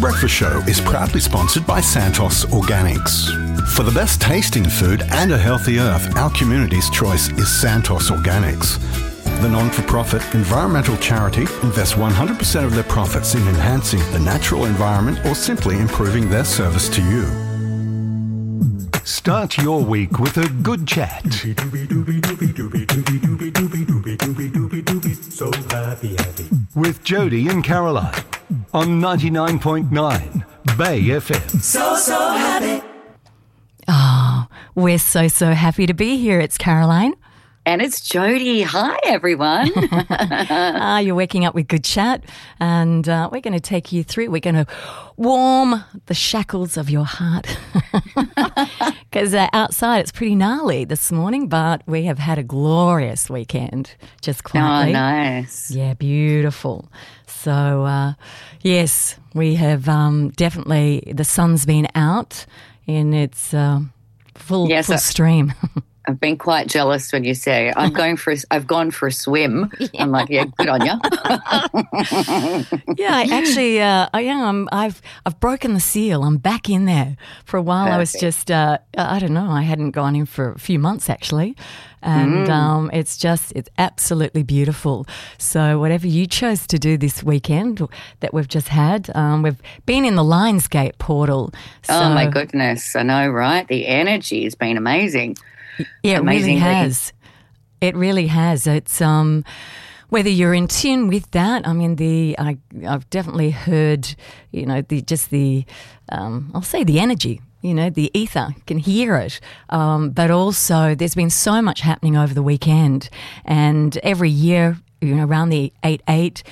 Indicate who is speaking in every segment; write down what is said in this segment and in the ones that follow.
Speaker 1: Breakfast Show is proudly sponsored by Santos Organics. For the best tasting food and a healthy earth, our community's choice is Santos Organics. The non-for-profit environmental charity invests 100% of their profits in enhancing the natural environment or simply improving their service to you.
Speaker 2: Start your week with a good chat. With Jody and Caroline on 99.9 Bay FM.
Speaker 3: So happy.
Speaker 4: Oh, we're so happy to be here. It's Caroline.
Speaker 3: And it's Jody. Hi, everyone.
Speaker 4: You're waking up with good chat, and we're going to take you through. We're going to warm the shackles of your heart because outside it's pretty gnarly this morning, but we have had a glorious weekend, just quietly.
Speaker 3: Oh, nice.
Speaker 4: Yeah, beautiful. So, yes, we have definitely, the sun's been out in its full stream.
Speaker 3: I've been quite jealous when you say I've gone for a swim. I'm like, yeah, good on you.
Speaker 4: Yeah, actually, I am. I've broken the seal. I'm back in there. For a while, Perfect. I was just I don't know. I hadn't gone in for a few months actually, and it's absolutely beautiful. So whatever you chose to do this weekend that we've just had, we've been in the Lionsgate portal. So,
Speaker 3: oh my goodness, I know, right? The energy has been amazing.
Speaker 4: Yeah, it really has. It really has. It's whether you're in tune with that. I mean, I've definitely heard, I'll say the energy. The ether, can hear it. But also, there's been so much happening over the weekend, and every year, around the 8/8,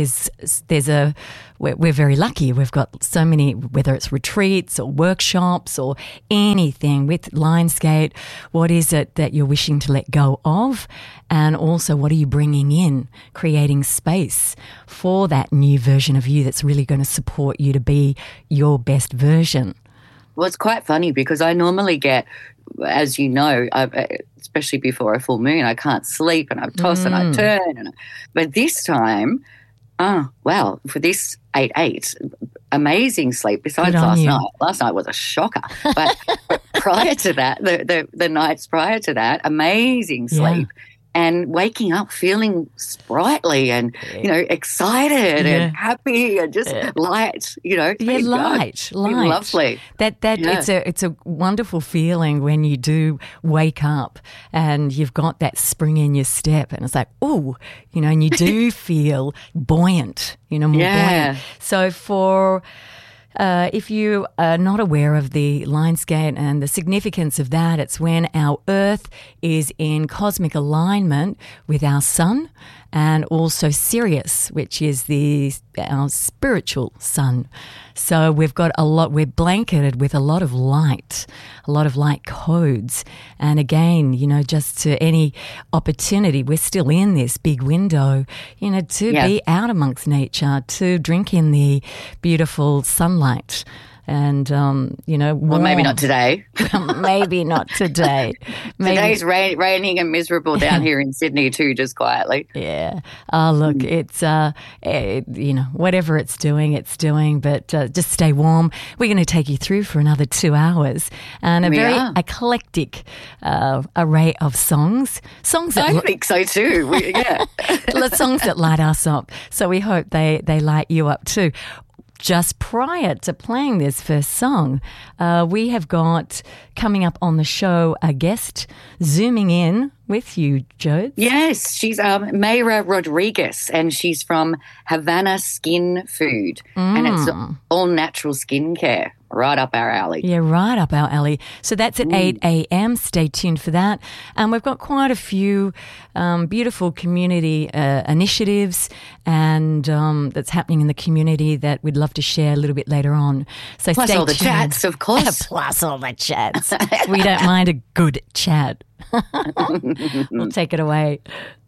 Speaker 4: we're very lucky. We've got so many, whether it's retreats or workshops or anything with Lionsgate. What is it that you're wishing to let go of? And also, what are you bringing in, creating space for that new version of you that's really going to support you to be your best version?
Speaker 3: Well, it's quite funny because I normally get, as you know, especially before a full moon, I can't sleep and I toss and I turn. But this time, for this 8/8, amazing sleep besides last night. Last night was a shocker. But prior to that, the nights prior to that, amazing sleep. Yeah. And waking up feeling sprightly and, excited and happy and just light,
Speaker 4: light.
Speaker 3: Lovely.
Speaker 4: It's a wonderful feeling when you do wake up and you've got that spring in your step and it's like, and you do feel buoyant, more buoyant. So if you are not aware of the Lionsgate and the significance of that, it's when our Earth is in cosmic alignment with our sun and also Sirius, which is our spiritual sun. So we're blanketed with a lot of light codes. And again, just to any opportunity, we're still in this big window, to be out amongst nature, to drink in the beautiful sunlight. And,
Speaker 3: well, maybe not today.
Speaker 4: Maybe not today.
Speaker 3: Today's raining and miserable down here in Sydney too, just quietly.
Speaker 4: Yeah. Oh, look, it's, whatever it's doing, but just stay warm. We're going to take you through for another 2 hours and a very eclectic array of songs.
Speaker 3: I think so too.
Speaker 4: The songs that light us up. So we hope they light you up too. Just prior to playing this first song, we have got coming up on the show a guest zooming in with you, Jodes.
Speaker 3: Yes, she's Mayra Rodriguez, and she's from Havana Skin Food, and it's all natural skincare. Right up our alley.
Speaker 4: Yeah, right up our alley. So that's at 8 a.m. Stay tuned for that. And we've got quite a few beautiful community initiatives and that's happening in the community that we'd love to share a little bit later on. So
Speaker 3: plus
Speaker 4: stay
Speaker 3: all the
Speaker 4: tuned.
Speaker 3: chats, of course.
Speaker 4: Plus all the chats. We don't mind a good chat. We'll take it away.